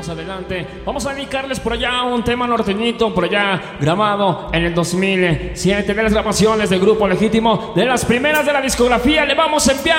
más adelante vamos a dedicarles por allá un tema norteñito, por allá grabado en el 2007, de las grabaciones del Grupo Legítimo, de las primeras de la discografía. Le vamos a enviar